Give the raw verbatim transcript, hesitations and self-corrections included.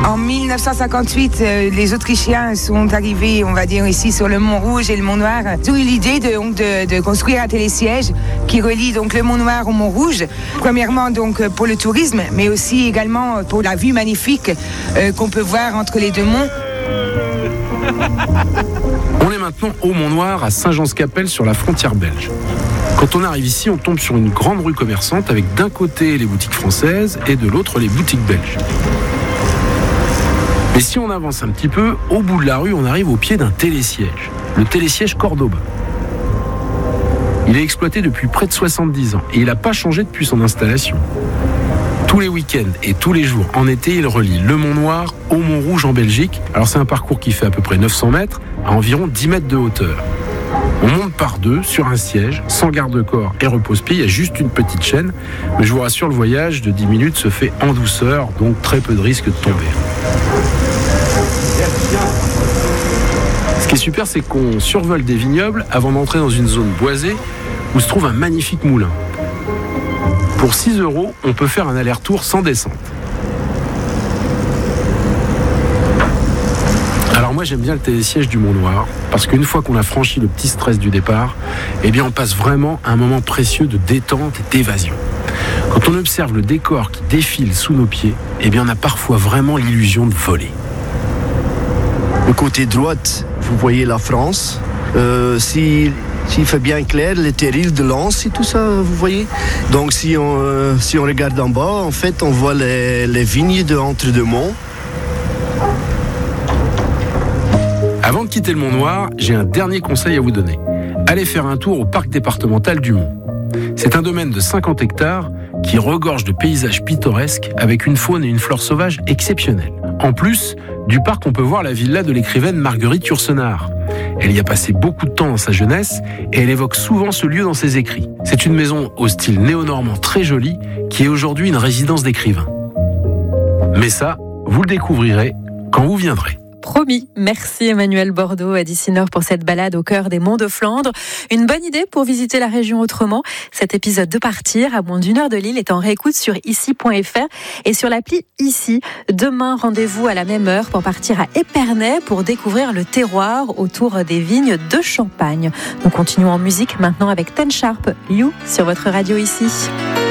En mille neuf cent cinquante-huit, euh, les Autrichiens sont arrivés, on va dire, ici sur le Mont Rouge et le Mont Noir. Ils ont eu l'idée de, donc, de, de construire un télésiège qui relie donc le Mont Noir au Mont Rouge. Premièrement donc pour le tourisme, mais aussi également pour la vue magnifique euh, qu'on peut voir entre les deux monts. On est maintenant au Mont Noir, à Saint-Jean-Scapelle, sur la frontière belge. Quand on arrive ici, on tombe sur une grande rue commerçante avec d'un côté les boutiques françaises et de l'autre les boutiques belges. Mais si on avance un petit peu, au bout de la rue, on arrive au pied d'un télésiège, le télésiège Cordoba. Il est exploité depuis près de soixante-dix ans et il n'a pas changé depuis son installation. Tous les week-ends et tous les jours en été, il relie le Mont Noir au Mont Rouge en Belgique. Alors c'est un parcours qui fait à peu près neuf cents mètres, à environ dix mètres de hauteur. On monte par deux sur un siège, sans garde-corps et repose-pied, il y a juste une petite chaîne. Mais je vous rassure, le voyage de dix minutes se fait en douceur, donc très peu de risque de tomber. Ce qui est super, c'est qu'on survole des vignobles avant d'entrer dans une zone boisée où se trouve un magnifique moulin. Pour six euros, on peut faire un aller-retour sans descente. Alors moi, j'aime bien le télésiège du Mont Noir parce qu'une fois qu'on a franchi le petit stress du départ, eh bien on passe vraiment un moment précieux de détente et d'évasion. Quand on observe le décor qui défile sous nos pieds, eh bien on a parfois vraiment l'illusion de voler. Le côté droite, vous voyez la France. Euh, si, s'il fait bien clair, les terrils de Lens et tout ça, vous voyez. Donc si on, euh, si on regarde en bas, en fait, on voit les, les vignes de Entre-deux-Monts. Avant de quitter le Mont Noir, j'ai un dernier conseil à vous donner. Allez faire un tour au parc départemental du Mont. C'est un domaine de cinquante hectares qui regorge de paysages pittoresques avec une faune et une flore sauvage exceptionnelles. En plus, du parc, on peut voir la villa de l'écrivaine Marguerite Yourcenar. Elle y a passé beaucoup de temps dans sa jeunesse et elle évoque souvent ce lieu dans ses écrits. C'est une maison au style néo-normand très jolie qui est aujourd'hui une résidence d'écrivain. Mais ça, vous le découvrirez quand vous viendrez. Promis. Merci Emmanuel Bordeaux, Addissinor, pour cette balade au cœur des monts de Flandre. Une bonne idée pour visiter la région autrement. Cet épisode de Partir, à moins d'une heure de Lille, est en réécoute sur ici point f r et sur l'appli Ici. Demain, rendez-vous à la même heure pour partir à Épernay pour découvrir le terroir autour des vignes de Champagne. Nous continuons en musique maintenant avec Ten Sharp, You, sur votre radio Ici.